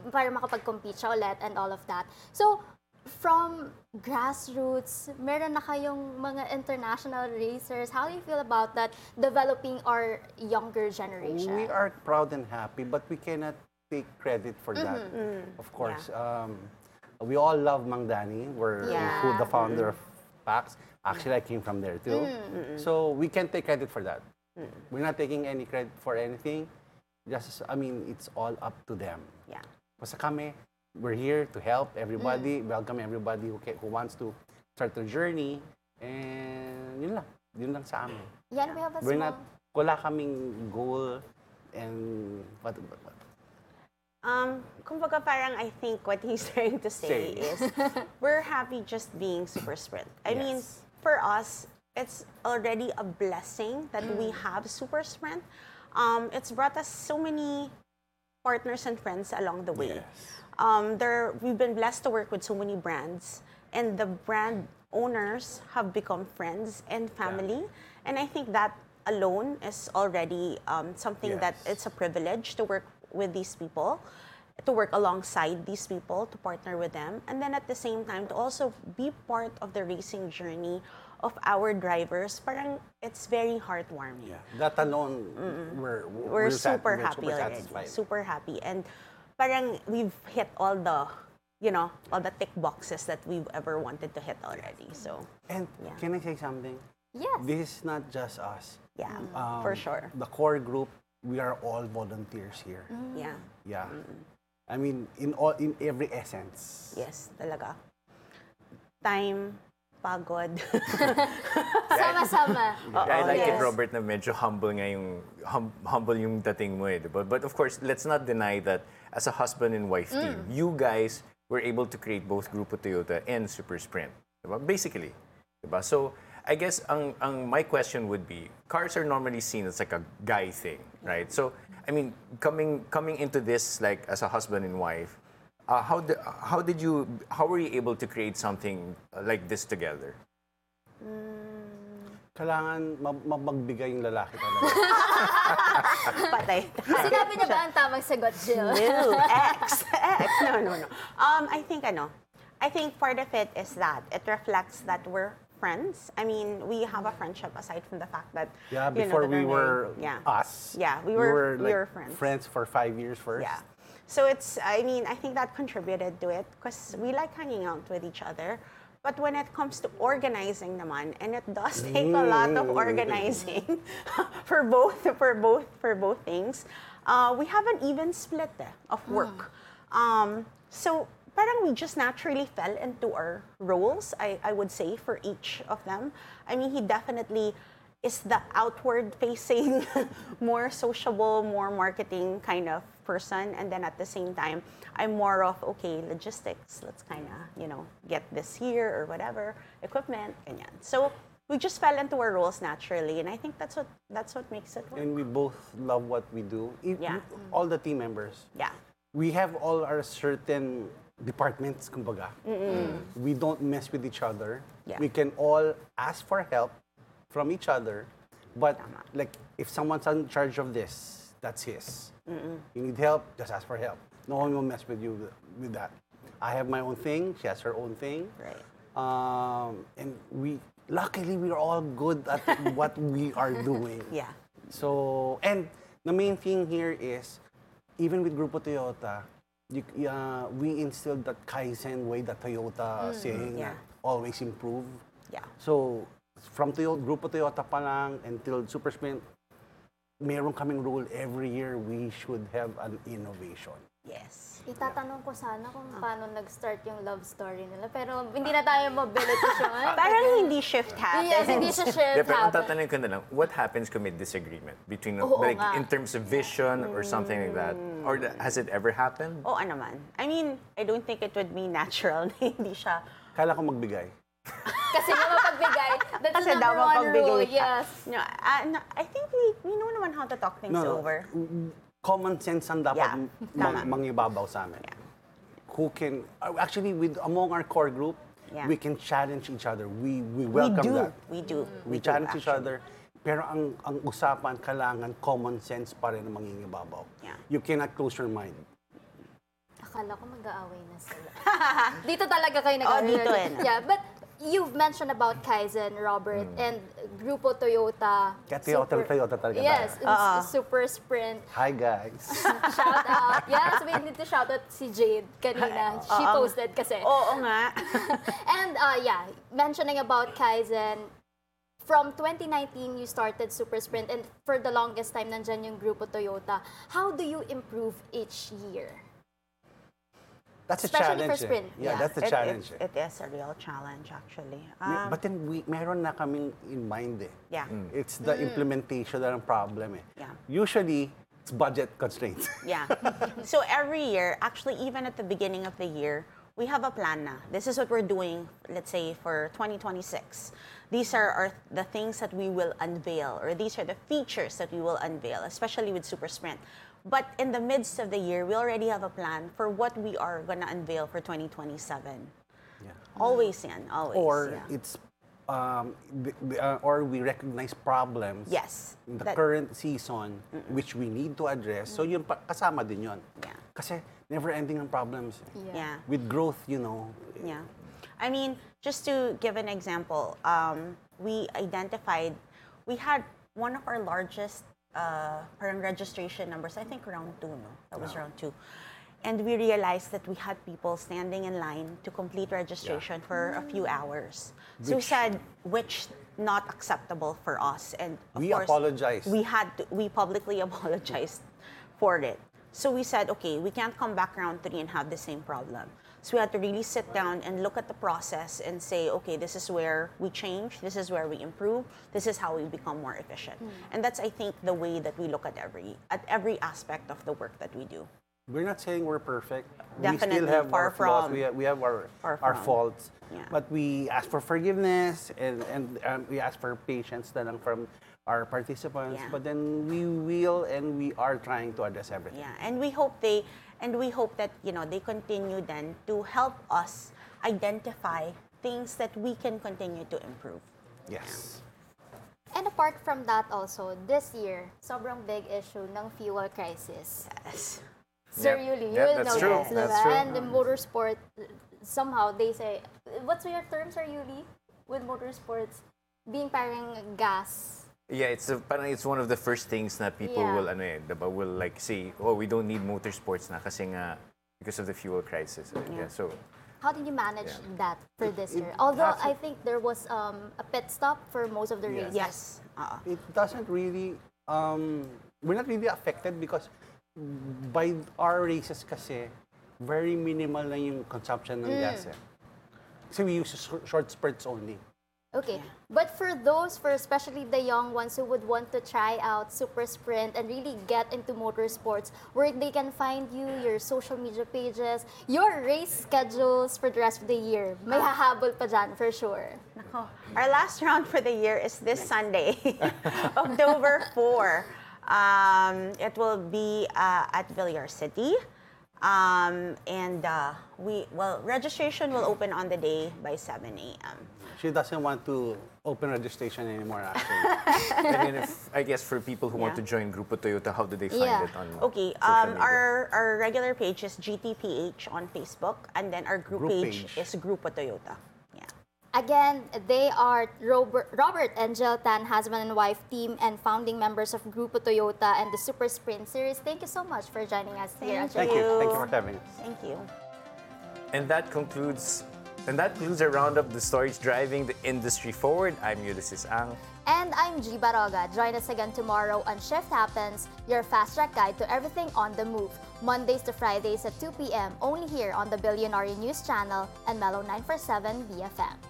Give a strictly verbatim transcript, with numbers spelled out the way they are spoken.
para makapag-compete siya ulit and all of that. So, from grassroots, meron na kayong mga international racers. How do you feel about that, developing our younger generation? We are proud and happy, but we cannot take credit for that. Of course, um, we all love Mang Danny. We're Yeah. who the founder of PAX. Actually, I came from there too. So we can't take credit for that. We're not taking any credit for anything. Just, I mean, it's all up to them. Yeah. Basta kami, we're here to help everybody, welcome everybody who, ca- who wants to start their journey. And yun lang. Yun lang sa amin. Yan, we have a We're small... not, wala kaming goal and what, what, what. Um, kumbaga parang I think what he's trying to say, Say. is we're happy just being super sprint. I mean, Yes. for us, it's already a blessing that we have super sprint. Um, it's brought us so many partners and friends along the way. Um, there, we've been blessed to work with so many brands, and the brand owners have become friends and family. And I think that alone is already um, something that Yes. it's a privilege to work with these people, to work alongside these people, to partner with them, and then at the same time to also be part of the racing journey of our drivers. Parang it's very heartwarming. Yeah. That alone, we're, We're, sat- super we're happy super already. satisfied. Super happy. And parang we've hit all the, you know, all the tick boxes that we've ever wanted to hit already. So, And Yeah. can I say something? Yes. This is not just us. yeah, Um, for sure. The core group, we are all volunteers here. Yeah. Yeah. I mean, in all, in every essence. Yes, talaga. Time, pagod. Sama-sama. Yeah, I like it, yes. Robert, na medyo humble nga yung, hum, humble yung dating mo eh, diba? But of course, let's not deny that as a husband and wife team, you guys were able to create both Grupo Toyota and Super Sprint. Diba? Basically. Diba? So, I guess ang, ang my question would be, cars are normally seen as like a guy thing, right? So, I mean, coming coming into this like as a husband and wife, uh, how, di, how did you, how were you able to create something uh, like this together? Kailangan ma- ma- magbigay yung lalaki talaga. Patay. Sinabi niya ba ang tamang sagot, Jill? No, X. X. No, no, no. Um, I think, ano, I think part of it is that it reflects that we're friends. I mean, we have a friendship aside from the fact that, Yeah, you know, before that we we're were married. Yeah. us. Yeah, we were- we like, were friends. Friends for five years first. Yeah. So it's, I mean, I think that contributed to it because we like hanging out with each other. But when it comes to organizing naman, and it does take a lot of organizing for both, for both, for both things, uh, we have an even split eh, of work. Um, so parang we just naturally fell into our roles, I, I would say, for each of them. I mean, he definitely is the outward-facing, more sociable, more marketing kind of person. And then at the same time, I'm more of, okay, logistics, let's kind of, you know, get this here or whatever, equipment, ganyan. So we just fell into our roles naturally. And I think that's what that's what makes it work. And we both love what we do. E- Yeah. All the team members. Yeah. We have all our certain departments, kumbaga. We don't mess with each other. Yeah. We can all ask for help from each other. But like, if someone's in charge of this, that's his. You need help, just ask for help. No one will mess with you with, with that. I have my own thing. She has her own thing. Right. Um, and we, luckily, we're all good at what we are doing. Yeah. So, and the main thing here is, even with Grupo Toyota, you, uh, we instilled that Kaizen way, that Toyota saying, yeah. always improve. Yeah. So, from Toyota, Grupo Toyota pa lang until Super Sprint, meron kaming rule every year we should have an innovation. Yes. Itatanong ko sana kung paano nag-start yung love story nila. Pero hindi na tayo mobility siya. Parang hindi shift happens. Yes, hindi siya shift Yeah, pero ang happen. tatanungin ko na lang, what happens kung may disagreement between, Oo like, nga. in terms of vision or something like that? Or the- has it ever happened? Oo naman. I mean, I don't think it would be natural na hindi siya. Kala ko magbigay. Kasi nga mapagbigay. That's Kasi the daw number one mapagbigay rule. siya. Yes. No, ah, no, I think we, we know naman how to talk things over. Common sense ang dapat Yeah, mang, tama. mangibabaw sa amin. Yeah. Who can, uh, actually, with among our core group, Yeah. we can challenge each other. We, we We welcome do. that. We do. We, do, challenge each actually. other. Pero ang ang usapan, kailangan common sense pa rin ang mangingibabaw. Yeah. You cannot close your mind. Akala ko mag-aaway na sila. Dito talaga kayo Oh, nag-aaway. dito eh, no? Yeah, but you've mentioned about Kaizen, Robert, and Grupo Toyota. Kaya Toyota, Super- Toyota talaga Yes, tayo. it's Oo. Super Sprint. Hi, guys. Shout out. Yes, we need to shout out si Jade kanina. She Oo. posted kasi. Oo nga. And uh, yeah, mentioning about Kaizen, from twenty nineteen, you started Super Sprint, and for the longest time, nandyan yung Grupo Toyota. How do you improve each year? That's a Especially challenge. for sprint. eh. Yeah, Yeah. that's the It- challenge. It, eh. it is a real challenge, actually. May- Um, But then, we, meron na kaming in mind eh. yeah. It's the implementation na ng problem eh. Yeah. Usually, it's budget constraints. Yeah. So every year, actually, even at the beginning of the year, we have a plan na. This is what we're doing, let's say, for twenty twenty-six. These are our, the things that we will unveil, or these are the features that we will unveil, especially with Super Sprint. But in the midst of the year, we already have a plan for what we are going to unveil for twenty twenty-seven. Yeah. Always yan, always. Or yeah. it's um, the- the, uh, or we recognize problems Yes. in the That- current season which we need to address. So yun pa, kasama din yun. Yeah. Kasi never ending ang problems. eh. Yeah. With growth, you know. Yeah. I mean, just to give an example, um, we identified, we had one of our largest uh, parang registration numbers, I think round two, no? That was round two. And we realized that we had people standing in line to complete registration for a few hours. So we Which- said, which not acceptable for us. And of We course, apologized. We had to, we publicly apologized for it. So we said, okay, we can't come back round three and have the same problem. So we had to really sit down and look at the process and say, okay, this is where we change, this is where we improve, this is how we become more efficient. And that's, I think, the way that we look at every at every aspect of the work that we do. We're not saying we're perfect. we Definitely, still have far our flaws. from. We have, we have our, Far our from. faults. Yeah. But we ask for forgiveness and, and um, we ask for patience na lang from our participants. Yeah. But then we will and we are trying to address everything. Yeah, and we hope they and we hope that you know they continue then to help us identify things that we can continue to improve. Yes. And apart from that also, this year, sobrang big issue ng fuel crisis. Yes. Sir Yep. Yuli, you Yep, will that's know true. this, That's diba? true. And the motorsport, somehow they say, what's your term, Sir Yuli, with motorsports? Being parang gas. Yeah, it's a, parang it's one of the first things na people Yeah. will ano eh, diba, will like say, oh, we don't need motorsports na kasi nga because of the fuel crisis. Yeah, so How did you manage Yeah. that for this It- year? it Although has- I think there was um, a pit stop for most of the Yes. races. Yes. Uh, It doesn't really, um, we're not really affected because by our races kasi, very minimal lang yung consumption ng gas eh. Kasi we use shor- short spurts only. Okay, but for those, for especially the young ones who would want to try out Super Sprint and really get into motorsports, where they can find you, your social media pages, your race schedules for the rest of the year. May hahabol pa dyan, for sure. nako. Our last round for the year is this Sunday, October fourth. Um, it will be uh, at Villar City. Um, and uh, we well registration will open on the day by seven a m She doesn't want to open registration anymore actually. I mean, if, I guess for people who want to Yeah. join Grupo Toyota, how do they find Yeah. it on Okay, social um, media? our our regular page is G T P H on Facebook, and then our group, Group page, page. is Grupo Toyota. Yeah. Again, they are Robert, Robert and Jill Tan, husband and wife team, and founding members of Grupo Toyota and the Super Sprint Series. Thank you so much for joining us here. at Thank Thank you. you. Thank you for having us. Thank you. And that concludes and that concludes a round of the stories driving the industry forward. I'm Ulysses Ang. And I'm G. Baroga. Join us again tomorrow on Shift Happens, your fast track guide to everything on the move. Mondays to Fridays at two p m only here on the Billionaire News Channel and Mellow nine four seven B F M.